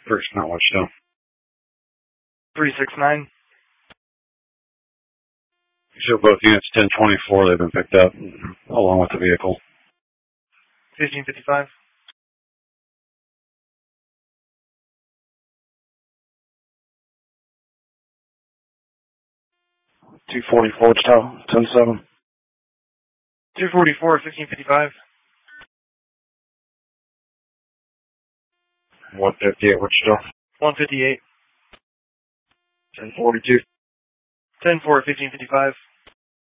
First, not Wichita. 369. Show both units 1024. They've been picked up along with the vehicle. 1555. Wichita, 10-7. 244, 1555. 158 Wichita. 158. 1042. 10-4, 1555.